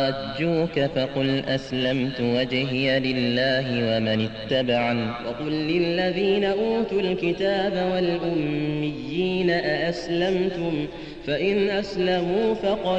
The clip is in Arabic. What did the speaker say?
حاجوك فقل أسلمت وجهي لله ومن اتبعني وقل للذين أوتوا الكتاب والأميين أأسلمتم فإن أسلموا فقد